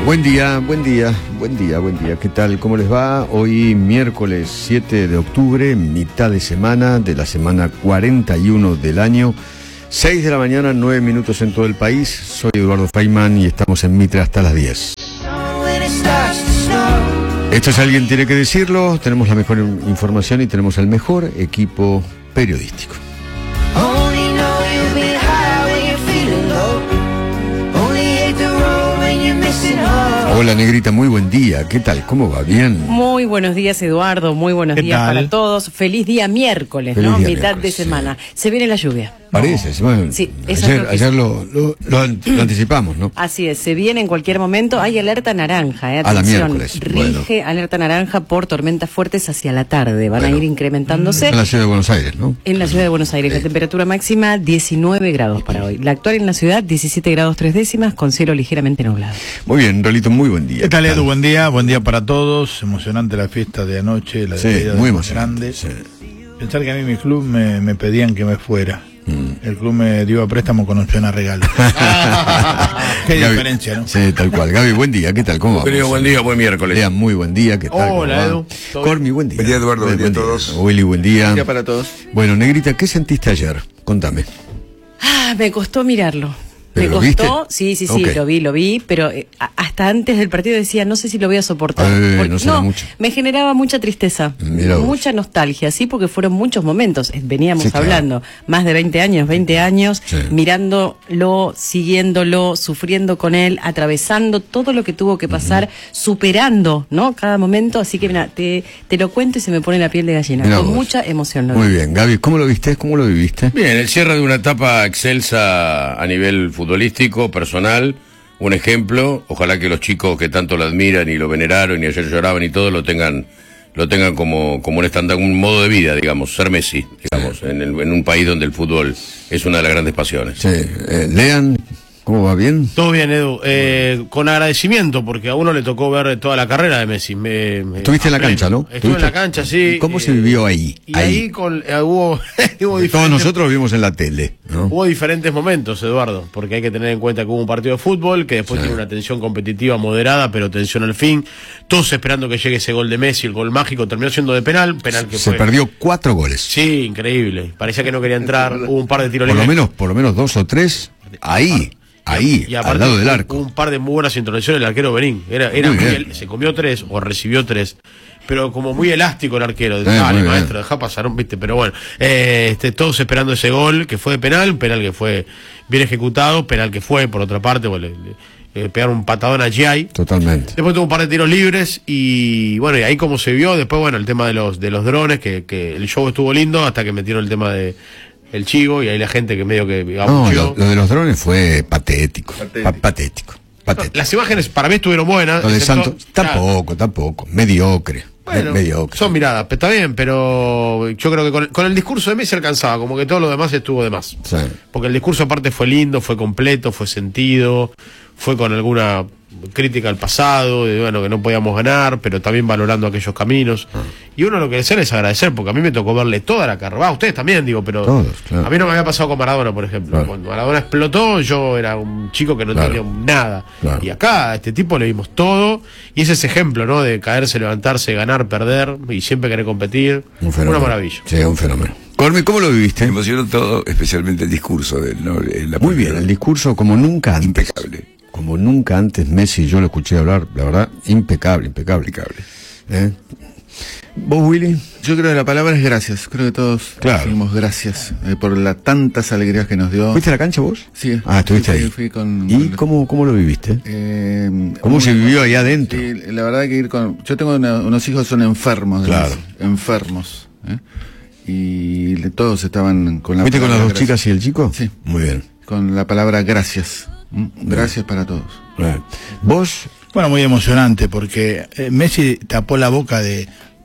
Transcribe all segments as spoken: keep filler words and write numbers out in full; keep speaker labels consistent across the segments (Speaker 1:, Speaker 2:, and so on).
Speaker 1: Buen día, buen día, buen día, buen día. ¿Qué tal? ¿Cómo les va? Hoy miércoles siete de octubre, mitad de semana de la semana cuarenta y uno del año. seis de la mañana, nueve minutos en todo el país. Soy Eduardo Feynman y estamos en Mitre hasta las diez. Esto es Alguien Tiene que Decirlo. Tenemos la mejor información y tenemos el mejor equipo periodístico. Hola Negrita, muy buen día. ¿Qué tal? ¿Cómo va? ¿Bien?
Speaker 2: Muy buenos días, Eduardo. Muy buenos días tal? para todos. Feliz día miércoles, Feliz ¿no? Día Mitad miércoles, de semana. Sí. Se viene la lluvia.
Speaker 1: Parece, se va. Sí, ayer, ayer lo, lo, lo, lo anticipamos, ¿no?
Speaker 2: Así es, se viene en cualquier momento. Hay alerta naranja, ¿eh? Atención,
Speaker 1: a la miércoles.
Speaker 2: Rige bueno. alerta naranja por tormentas fuertes hacia la tarde. Van bueno. a ir incrementándose.
Speaker 1: En la ciudad de Buenos Aires, ¿no?
Speaker 2: En la ciudad de Buenos Aires. Sí. La temperatura máxima diecinueve grados para hoy. La actual en la ciudad diecisiete grados tres décimas con cielo ligeramente nublado.
Speaker 1: Muy bien, Rolito, muy buen día.
Speaker 3: ¿Qué tal, Edu? Buen día, buen día para todos. Emocionante la fiesta de anoche, la despedida
Speaker 1: sí, muy
Speaker 3: de
Speaker 1: emocionante.
Speaker 3: Grande. Sí. Pensar que a mí mi club me, me pedían que me fuera. Mm. El club me dio a préstamo con opción a regalo. Qué Gaby, diferencia, ¿no?
Speaker 1: Sí, tal cual. Gaby, buen día, ¿qué tal? ¿Cómo va?
Speaker 4: Querido, buen día, buen miércoles.
Speaker 1: Lea, muy buen día, ¿qué tal?
Speaker 3: Hola, Edu.
Speaker 1: Cormi, buen día.
Speaker 4: Buen día, Eduardo, buen, buen día a todos.
Speaker 1: Willy, buen día.
Speaker 4: Buen día para todos.
Speaker 1: Bueno, Negrita, ¿qué sentiste ayer? Contame.
Speaker 2: Ah, me costó mirarlo. Me
Speaker 1: ¿Lo
Speaker 2: costó,
Speaker 1: viste?
Speaker 2: sí, sí, sí,
Speaker 1: okay.
Speaker 2: lo vi, lo vi, pero eh, hasta antes del partido decía, no sé si lo voy a soportar.
Speaker 1: Eh,
Speaker 2: porque,
Speaker 1: no
Speaker 2: no
Speaker 1: mucho.
Speaker 2: me generaba mucha tristeza, mucha nostalgia, sí, porque fueron muchos momentos, veníamos
Speaker 1: sí, claro.
Speaker 2: hablando, más de veinte años, veinte años,
Speaker 1: sí.
Speaker 2: mirándolo, siguiéndolo, sufriendo con él, atravesando todo lo que tuvo que pasar, uh-huh. superando, ¿no? Cada momento, así que mira, te, te lo cuento y se me pone la piel de gallina, mirá con vos. Mucha emoción. ¿No?
Speaker 1: Muy bien, Gaby, ¿cómo lo viste? ¿Cómo lo viviste?
Speaker 4: Bien, el cierre de una etapa excelsa a nivel futbolístico, personal, un ejemplo. Ojalá que los chicos que tanto lo admiran y lo veneraron y ayer lloraban y todo lo tengan lo tengan como como un estándar, un modo de vida, digamos, ser Messi, digamos, sí. en, el, en un país donde el fútbol es una de las grandes pasiones.
Speaker 1: Sí, eh, Lean, ¿cómo va? ¿Bien?
Speaker 5: Todo bien, Edu. Eh, con agradecimiento, porque a uno le tocó ver toda la carrera de Messi. Me, me
Speaker 1: Estuviste en la cancha, ¿no?
Speaker 5: Estuve en la cancha, sí.
Speaker 1: ¿Y cómo
Speaker 5: eh,
Speaker 1: se vivió ahí?
Speaker 5: Y ahí, ahí con, eh, hubo, hubo
Speaker 1: todos nosotros lo vimos en la tele, ¿no?
Speaker 5: Hubo diferentes momentos, Eduardo, porque hay que tener en cuenta que hubo un partido de fútbol, que después sí. tiene una tensión competitiva moderada, pero tensión al fin. Todos esperando que llegue ese gol de Messi, el gol mágico, terminó siendo de penal, penal que
Speaker 1: se
Speaker 5: fue.
Speaker 1: perdió cuatro goles.
Speaker 5: Sí, increíble. Parecía que no quería entrar, hubo un par de tiros
Speaker 1: por
Speaker 5: libres.
Speaker 1: Lo menos, por lo menos dos o tres, ahí. Ahí,
Speaker 5: y aparte,
Speaker 1: al lado del arco.
Speaker 5: Un, un par de muy buenas introducciones del arquero Benín. Era, era muy muy, se comió tres o recibió tres. Pero como muy elástico el arquero.
Speaker 1: Eh,
Speaker 5: Dale, maestro, dejá pasar, ¿viste? Pero bueno, eh, este, todos esperando ese gol que fue de penal, penal que fue bien ejecutado, penal que fue, por otra parte, bueno, le, le, le pegaron un patadón a Giai.
Speaker 1: Totalmente.
Speaker 5: Después tuvo un par de tiros libres y bueno, y ahí como se vio, después bueno, el tema de los de los drones, que, que el show estuvo lindo hasta que metieron el tema de el chivo y ahí la gente que medio que
Speaker 1: no, lo, lo de los drones fue patético patético, pa patético, patético.
Speaker 5: No, las imágenes para mí estuvieron buenas.
Speaker 1: Lo de Santos tampoco, claro. tampoco, mediocre.
Speaker 5: Bueno,
Speaker 1: mediocre.
Speaker 5: Son miradas, está bien, pero yo creo que con, con el discurso de Messi alcanzaba, como que todo lo demás estuvo de más.
Speaker 1: Sí.
Speaker 5: Porque el discurso aparte fue lindo, fue completo, fue sentido, fue con alguna crítica al pasado, de bueno, que no podíamos ganar, pero también valorando aquellos caminos. Ah. Y uno lo que hacer es agradecer, porque a mí me tocó verle toda la carrera. Ah, ustedes también, digo, pero
Speaker 1: todos, claro.
Speaker 5: a mí no me había pasado con Maradona, por ejemplo. Claro. Cuando Maradona explotó, yo era un chico que no claro. tenía nada. Claro. Y acá a este tipo le vimos todo, y ese es ese ejemplo, ¿no? De caerse, levantarse, ganar, perder, y siempre querer competir.
Speaker 1: Un fenómeno.
Speaker 5: Una maravilla.
Speaker 1: Sí, un fenómeno. Cormi, ¿cómo lo viviste?
Speaker 6: Me emocionó todo, especialmente el discurso de él, ¿no? La
Speaker 1: Muy bien, el discurso como nunca antes.
Speaker 6: Impecable.
Speaker 1: Como nunca antes Messi, yo lo escuché hablar, la verdad, impecable, impecable.
Speaker 6: Impecable.
Speaker 1: ¿Eh? ¿Vos, Willy?
Speaker 7: Yo creo que la palabra es gracias. Creo que todos
Speaker 1: claro.
Speaker 7: decimos gracias eh, por las tantas alegrías que nos dio.
Speaker 1: ¿Fuiste a la cancha vos?
Speaker 7: Sí.
Speaker 1: Ah, estuviste
Speaker 7: sí,
Speaker 1: ahí.
Speaker 7: Sí, fui con,
Speaker 1: ¿Y
Speaker 7: con...
Speaker 1: cómo, cómo lo viviste?
Speaker 7: Eh,
Speaker 1: ¿Cómo
Speaker 7: muy,
Speaker 1: se vivió ahí adentro?
Speaker 7: Sí, la verdad que ir con... Yo tengo una, unos hijos que son enfermos.
Speaker 1: Claro.
Speaker 7: Enfermos. ¿eh? Y le, todos estaban con la
Speaker 1: ¿Fuiste con las dos
Speaker 7: gracias.
Speaker 1: chicas y el chico?
Speaker 7: Sí.
Speaker 1: Muy bien.
Speaker 7: Con la palabra gracias. Gracias para todos.
Speaker 1: Bien. ¿Vos?
Speaker 3: Bueno, muy emocionante porque eh, Messi tapó la boca de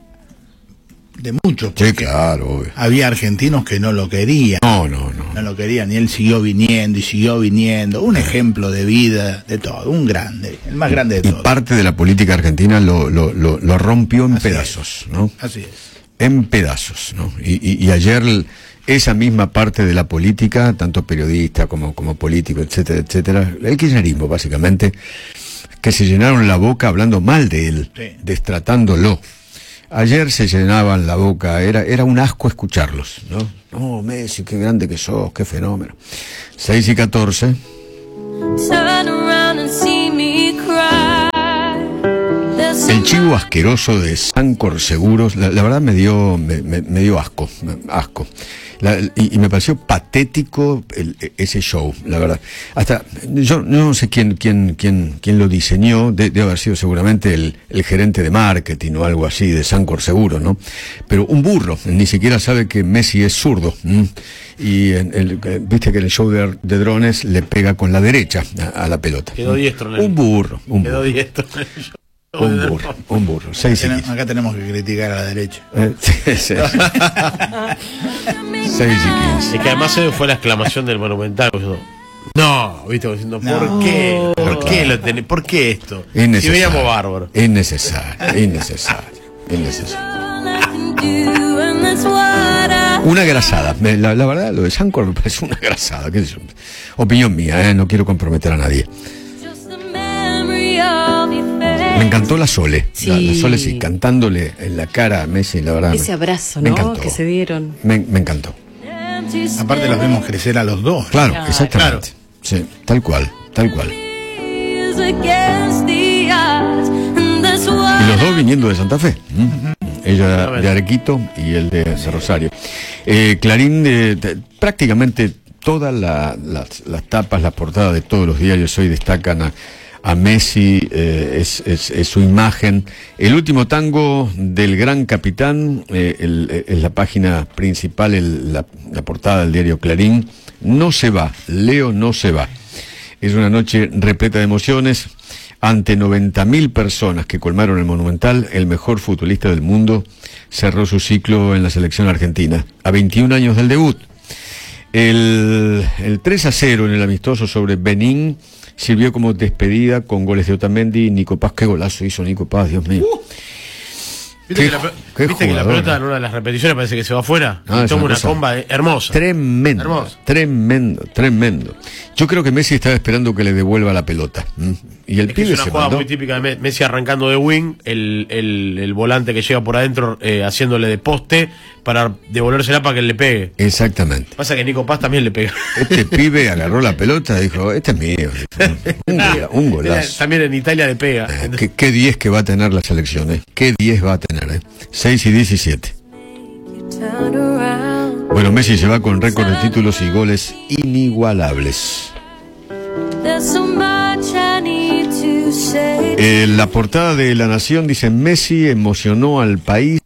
Speaker 3: de muchos.
Speaker 1: Sí, claro, obvio.
Speaker 3: Había argentinos que no lo querían.
Speaker 1: No, no, no.
Speaker 3: No lo querían y él siguió viniendo y siguió viniendo. Un ejemplo de vida, de todo. Un grande, el más grande de
Speaker 1: y
Speaker 3: todos.
Speaker 1: Y parte de la política argentina lo, lo, lo, lo rompió en Así pedazos,
Speaker 3: es.
Speaker 1: ¿no?
Speaker 3: Así es.
Speaker 1: En pedazos, ¿no? Y, y, y ayer esa misma parte de la política, tanto periodista como, como político, etcétera, etcétera, el kirchnerismo, básicamente, que se llenaron la boca hablando mal de él,
Speaker 3: Sí.
Speaker 1: destratándolo. Ayer se llenaban la boca, era, era un asco escucharlos, ¿no? Oh, Messi, qué grande que sos, qué fenómeno. seis y catorce.
Speaker 8: Turn around and see me cry. There's
Speaker 1: El chivo asqueroso de Sancor Seguros, la, la verdad me dio, me, me, me dio asco, asco. La, y, y me pareció patético el, ese show, la verdad. Hasta, yo no sé quién, quién, quién, quién lo diseñó, de, debe haber sido seguramente el, el gerente de marketing o algo así de Sancor Seguros, ¿no? Pero un burro, ni siquiera sabe que Messi es zurdo. ¿m? Y en el, viste que en el show de, de drones le pega con la derecha a, a la pelota.
Speaker 5: Quedó diestro en el-
Speaker 1: Un burro, un
Speaker 5: Quedó
Speaker 1: burro.
Speaker 5: diestro en el show.
Speaker 1: Un burro, un burro. Seis y
Speaker 3: Ten-
Speaker 1: quince.
Speaker 3: Acá tenemos que criticar a la derecha.
Speaker 1: Eh, sí, sí. Seis y quince.
Speaker 5: Es que además eh, fue la exclamación del Monumental. diciendo, No, viste, diciendo, ¿por
Speaker 3: No.
Speaker 5: qué? ¿Por
Speaker 1: Claro.
Speaker 5: qué lo tenés? ¿Por qué esto? Si
Speaker 1: Innecesario.
Speaker 5: veíamos bárbaro.
Speaker 1: Innecesario, innecesario, innecesario.
Speaker 8: all I can do, and that's what I
Speaker 1: Una grasada. Me- La, la verdad, lo de Sancor me parece una grasada. ¿Qué sé yo? Opinión mía, ¿eh? No quiero comprometer a nadie.
Speaker 8: just the memory of your face.
Speaker 1: Me encantó la Sole.
Speaker 2: Sí.
Speaker 1: La, la Sole, sí, cantándole en la cara a Messi, la verdad.
Speaker 2: Ese
Speaker 1: me-
Speaker 2: abrazo,
Speaker 1: me
Speaker 2: ¿no?
Speaker 1: encantó.
Speaker 2: Que se dieron.
Speaker 1: Me, me encantó.
Speaker 8: Empty
Speaker 3: Aparte los vimos crecer a los dos.
Speaker 1: Claro,
Speaker 2: Claro.
Speaker 1: exactamente. Sí, tal cual, tal cual.
Speaker 8: space against the odds, and that's what
Speaker 1: Y los dos viniendo de Santa Fe. ¿m? Ella de Arequito y él de, de Rosario. Eh, Clarín, de, de- prácticamente todas la- las, las tapas, las portadas de todos los diarios hoy destacan a, a Messi, eh, es, es- es su imagen. El último tango del gran capitán, eh, el- es la página principal, el- la, la portada del diario Clarín. No se va, Leo no se va. Es una noche repleta de emociones. Ante noventa mil personas que colmaron el Monumental, el mejor futbolista del mundo cerró su ciclo en la selección argentina, a veintiún años del debut. El, el tres a cero en el amistoso sobre Benín sirvió como despedida con goles de Otamendi y Nico Paz. Qué golazo hizo Nico Paz, Dios mío.
Speaker 5: ¿Viste,
Speaker 1: Qué
Speaker 5: que, la,
Speaker 1: ju-
Speaker 5: pe-
Speaker 1: qué
Speaker 5: viste que la
Speaker 1: jugador,
Speaker 5: pelota
Speaker 1: eh.
Speaker 5: en una de las repeticiones parece que se va afuera?
Speaker 1: Ah,
Speaker 5: y
Speaker 1: es
Speaker 5: toma
Speaker 1: una
Speaker 5: una
Speaker 1: cosa
Speaker 5: comba eh, hermosa.
Speaker 1: Tremendo,
Speaker 5: Hermoso.
Speaker 1: tremendo, tremendo. Yo creo que Messi estaba esperando que le devuelva la pelota. ¿m? Y el
Speaker 5: Es que es
Speaker 1: pibe
Speaker 5: una
Speaker 1: se
Speaker 5: jugada
Speaker 1: mandó.
Speaker 5: muy típica de Me- Messi arrancando de wing, el, el, el volante que llega por adentro eh, haciéndole de poste para devolvérsela para que él le pegue.
Speaker 1: Exactamente.
Speaker 5: Pasa que Nico Paz también le pega.
Speaker 1: Este pibe agarró la pelota y dijo, este es mío. Un, gola- un golazo.
Speaker 5: También en Italia le pega.
Speaker 1: Eh, ¿Qué, qué diez que va a tener la selección, eh? Qué diez va a tener, eh. seis y diecisiete.
Speaker 8: turn around.
Speaker 1: Bueno, Messi se va con récord de títulos y goles inigualables.
Speaker 8: There's so much I need to say.
Speaker 1: Eh, la portada de La Nación dice, Messi emocionó al país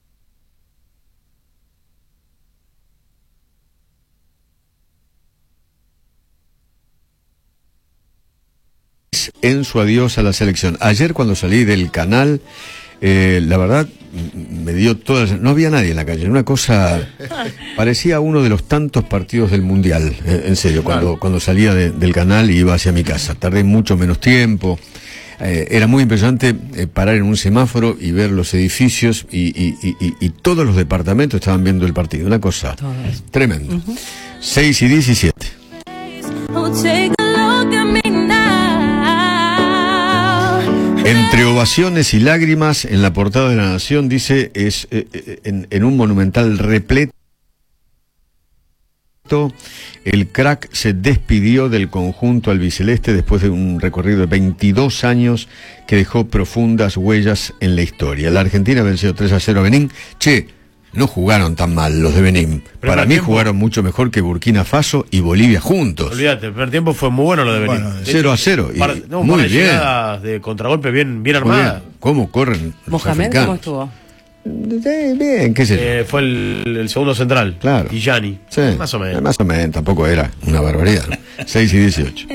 Speaker 1: en su adiós a la selección. Ayer cuando salí del canal, eh, la verdad, m- me dio todas... No había nadie en la calle, era una cosa... Parecía uno de los tantos partidos del Mundial, eh, en serio, cuando, cuando salía de- del canal y iba hacia mi casa. Tardé mucho menos tiempo. Eh, era muy impresionante eh, parar en un semáforo y ver los edificios y, y- y- y- y todos los departamentos estaban viendo el partido. Una cosa tremenda. seis y diecisiete.
Speaker 8: Oh, take a look at me now.
Speaker 1: Entre ovaciones y lágrimas, en la portada de La Nación dice, es eh, eh, en, en un monumental repleto, el crack se despidió del conjunto albiceleste después de un recorrido de veintidós años que dejó profundas huellas en la historia. La Argentina venció tres a cero a Benín. Che, no jugaron tan mal los de Benín. Para
Speaker 5: Primer
Speaker 1: mí
Speaker 5: tiempo.
Speaker 1: jugaron mucho mejor que Burkina Faso y Bolivia juntos.
Speaker 5: Olvídate, el primer tiempo fue muy bueno lo de Benín.
Speaker 3: Bueno,
Speaker 5: De
Speaker 1: cero a cero,
Speaker 5: hecho,
Speaker 1: y
Speaker 5: par- no, un
Speaker 1: muy
Speaker 5: par de
Speaker 1: bien.
Speaker 5: llegadas de contragolpe bien, bien
Speaker 1: Muy bien.
Speaker 5: armadas.
Speaker 1: ¿Cómo corren los
Speaker 2: Mohamed,
Speaker 1: africanos?
Speaker 2: ¿cómo estuvo?
Speaker 1: Eh, Bien, qué sé yo.
Speaker 5: Eh, fue el, el segundo central.
Speaker 1: Claro.
Speaker 5: Y Gianni.
Speaker 1: Sí,
Speaker 5: Más o menos.
Speaker 1: Más o menos, tampoco era una barbaridad. ¿no? seis y dieciocho.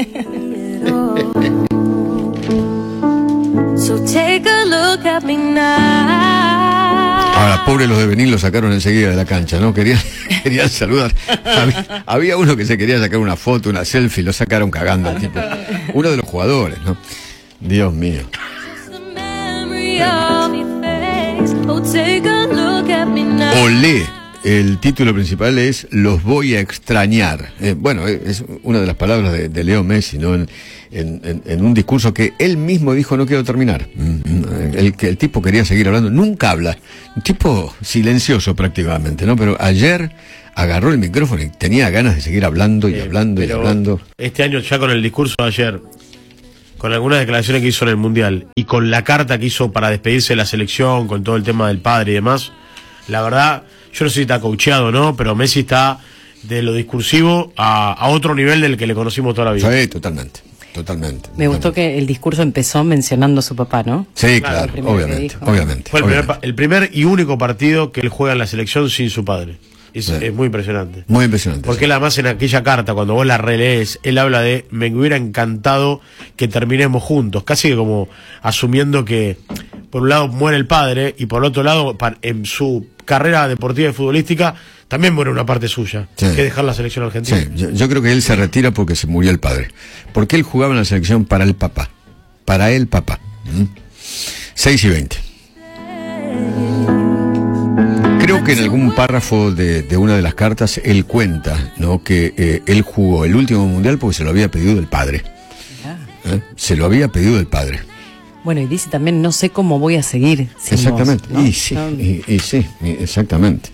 Speaker 8: So take a look at me now.
Speaker 1: Ahora, pobre los de Benín lo sacaron enseguida de la cancha, ¿no? Querían, querían saludar. Había, había uno que se quería sacar una foto, una selfie, lo sacaron cagando al tipo. Uno de los jugadores, ¿no? Dios mío.
Speaker 8: The memory of your face. Oh, take a look at me now.
Speaker 1: Olé. El título principal es Los voy a extrañar. Eh, bueno, eh, es una de las palabras de, de Leo Messi, ¿no? En, en, en, en un discurso que él mismo dijo no quiero terminar. El, el tipo quería seguir hablando, nunca habla, un tipo silencioso prácticamente, ¿no? Pero ayer agarró el micrófono y tenía ganas de seguir hablando y eh, hablando y hablando.
Speaker 5: Este año ya con el discurso de ayer, con algunas declaraciones que hizo en el Mundial y con la carta que hizo para despedirse de la selección, con todo el tema del padre y demás, la verdad, yo no sé si está coacheado o no, pero Messi está de lo discursivo a, a otro nivel del que le conocimos toda la vida.
Speaker 1: Sí, totalmente, totalmente.
Speaker 2: Me gustó que el discurso empezó mencionando a su papá, ¿no?
Speaker 1: Sí, claro, claro obviamente, obviamente.
Speaker 5: Fue el,
Speaker 1: obviamente.
Speaker 5: Primer, el primer y único partido que él juega en la selección sin su padre. Es, sí. es muy impresionante.
Speaker 1: Muy impresionante.
Speaker 5: Porque
Speaker 1: sí.
Speaker 5: él además en aquella carta, cuando vos la relees, él habla de me hubiera encantado que terminemos juntos, casi que como asumiendo que por un lado muere el padre y por otro lado en su carrera deportiva y futbolística también muere una parte suya, sí. que dejar la selección argentina.
Speaker 1: Sí. Yo, yo creo que él se retira porque se murió el padre, porque él jugaba en la selección para el papá, para el papá. ¿Mm? seis y veinte. Creo que en algún párrafo de, de una de las cartas él cuenta, ¿no?, que eh, él jugó el último mundial porque se lo había pedido el padre. ¿Eh? Se lo había pedido el padre.
Speaker 2: Bueno, y dice también, no sé cómo voy a seguir sin
Speaker 1: exactamente,
Speaker 2: vos, ¿no?
Speaker 1: y, sí, no. y, y sí, y exactamente.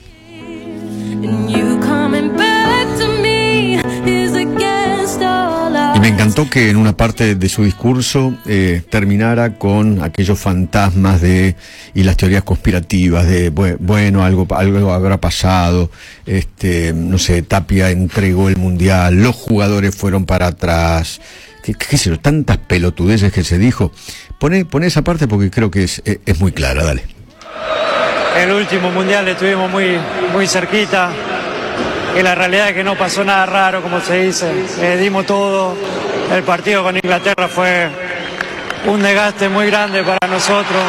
Speaker 1: Y me encantó que en una parte de su discurso eh, terminara con aquellos fantasmas de y las teorías conspirativas de bueno, algo algo habrá pasado, este, no sé, Tapia entregó el mundial, los jugadores fueron para atrás, qué, qué sé yo, tantas pelotudeces que se dijo. Pone, pone esa parte porque creo que es, es muy clara, dale.
Speaker 9: El último mundial estuvimos muy, muy cerquita. Y la realidad es que no pasó nada raro, como se dice. Eh, dimos todo. El partido con Inglaterra fue un desgaste muy grande para nosotros.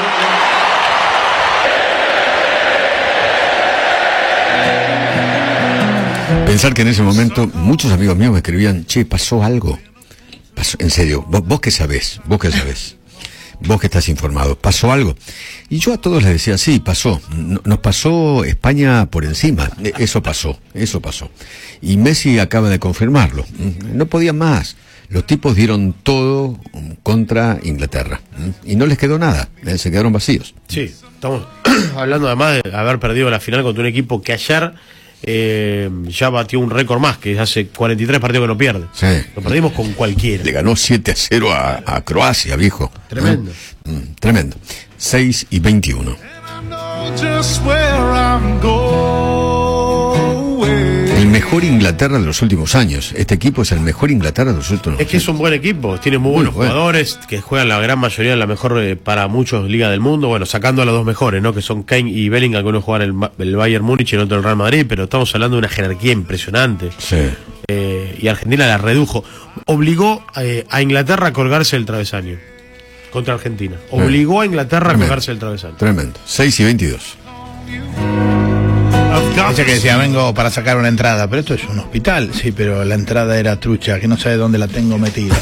Speaker 1: Pensar que en ese momento muchos amigos míos me escribían, che, pasó algo. Pasó, en serio, vos, vos que sabés, vos que sabés. Vos que estás informado, ¿pasó algo? Y yo a todos les decía, sí, pasó. Nos pasó España por encima. Eso pasó, eso pasó. Y Messi acaba de confirmarlo. No podían más. Los tipos dieron todo contra Inglaterra. Y no les quedó nada. Se quedaron vacíos.
Speaker 5: Sí, estamos hablando además de haber perdido la final contra un equipo que ayer eh, ya batió un récord más, que hace cuarenta y tres partidos que no pierde.
Speaker 1: Sí.
Speaker 5: Lo perdimos con cualquiera.
Speaker 1: Le ganó siete a cero a, a Croacia, viejo.
Speaker 5: Tremendo.
Speaker 1: ¿Eh? Mm, tremendo. seis y veintiuno. El mejor Inglaterra de los últimos años. Este equipo es el mejor Inglaterra de los últimos años.
Speaker 5: Es que es un buen equipo, tiene muy, muy buenos bueno. jugadores que juegan la gran mayoría en la mejor eh, para muchos liga del mundo, bueno, sacando a los dos mejores, ¿no? Que son Kane y Bellingham, que uno juega en el, el Bayern Múnich y el otro el Real Madrid, pero estamos hablando de una jerarquía impresionante.
Speaker 1: Sí.
Speaker 5: Eh, y Argentina la redujo. Obligó eh, a Inglaterra a colgarse el travesaño contra Argentina. Obligó a Inglaterra Tremendo. a colgarse el travesaño.
Speaker 1: Tremendo. seis y veintidós.
Speaker 3: Ese que decía, vengo para sacar una entrada, pero esto es un hospital. Sí, pero la entrada era trucha, que no sabe dónde la tengo metida.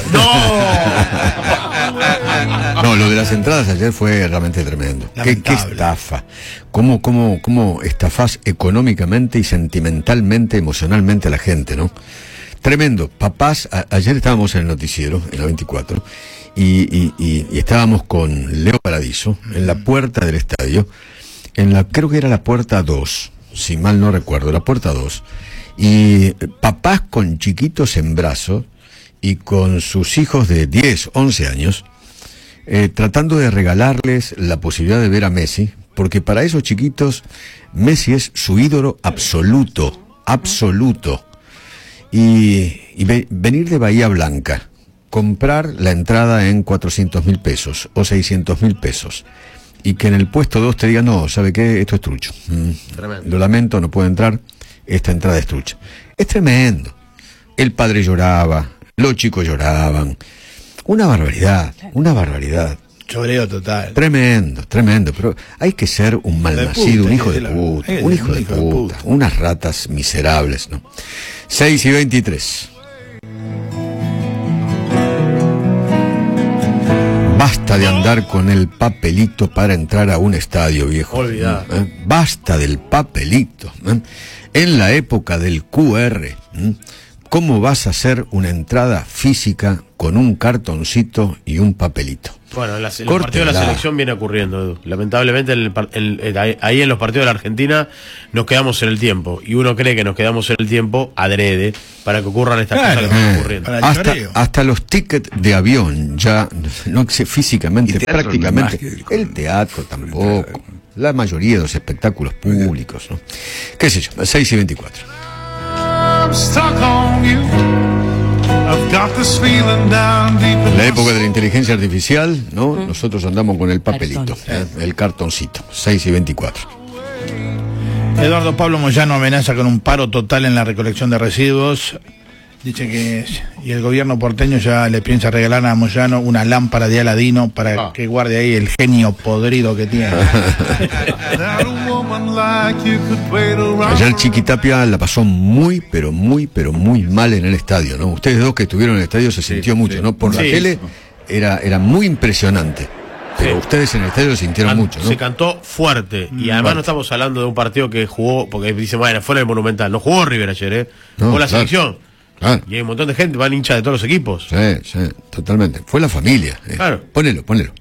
Speaker 1: ¡No! No, lo de las entradas ayer fue realmente tremendo. ¿Qué, qué estafa? ¿Cómo, cómo, cómo estafás económicamente y sentimentalmente, emocionalmente a la gente, ¿no? Tremendo. Papás, a, ayer estábamos en el noticiero, en la veinticuatro, y, y, y, y estábamos con Leo Paradiso en la puerta del estadio, en la, creo que era la puerta dos. Si mal no recuerdo, la puerta dos, y papás con chiquitos en brazos y con sus hijos de diez, once años, eh, tratando de regalarles la posibilidad de ver a Messi, porque para esos chiquitos Messi es su ídolo absoluto, absoluto. Y, y ve, venir de Bahía Blanca, comprar la entrada en cuatrocientos mil pesos o seiscientos mil pesos, y que en el puesto dos te digan, no, ¿sabe qué? Esto es trucho. Mm. Lo lamento, no puede entrar, esta entrada es trucha. Es tremendo. El padre lloraba, los chicos lloraban. Una barbaridad, una barbaridad.
Speaker 3: Choreo total.
Speaker 1: Tremendo, tremendo, pero hay que ser un malnacido, un hijo de puta, un hijo de puta, unas ratas miserables, ¿no? seis y veintitrés. Basta de andar con el papelito para entrar a un estadio, viejo.
Speaker 5: Olvidar.
Speaker 1: ¿Eh? Basta del papelito. ¿eh? En la época del Q R, ¿eh? ¿cómo vas a hacer una entrada física con un cartoncito y un papelito?
Speaker 5: Bueno, en, la, en los partidos de la selección viene ocurriendo, Edu. Lamentablemente, en el, en, en, ahí en los partidos de la Argentina nos quedamos en el tiempo. Y uno cree que nos quedamos en el tiempo adrede para que ocurran estas claro, cosas que están ocurriendo.
Speaker 1: Hasta, hasta los tickets de avión, ya, no sé, físicamente, prácticamente. El teatro tampoco. La mayoría de los espectáculos públicos, ¿no? ¿Qué sé yo? seis y veinticuatro. La época de la inteligencia artificial, ¿no? Mm. Nosotros andamos con el papelito, ¿eh? El cartoncito. seis y veinticuatro.
Speaker 3: Eduardo Pablo Moyano amenaza con un paro total en la recolección de residuos. Dice que y el gobierno porteño ya le piensa regalar a Moyano una lámpara de Aladino para ah. que guarde ahí el genio podrido que tiene.
Speaker 1: Ayer Chiquitapia la pasó muy, pero muy, pero muy mal en el estadio, ¿no? Ustedes dos que estuvieron en el estadio se sintió sí, mucho, sí. ¿no? Por la sí. tele era, era muy impresionante. Pero sí. ustedes en el estadio lo sintieron
Speaker 5: Can,
Speaker 1: mucho, ¿no?
Speaker 5: Se cantó fuerte. Mm, y además bueno. no estamos hablando de un partido que jugó, porque dicen, bueno, fuera del Monumental. No jugó River ayer, ¿eh? No, jugó la claro. selección. Claro. Y hay un montón de gente, van hinchas de todos los equipos.
Speaker 1: Sí, sí, totalmente. Fue la familia. Eh.
Speaker 5: Claro.
Speaker 1: Ponelo, ponelo.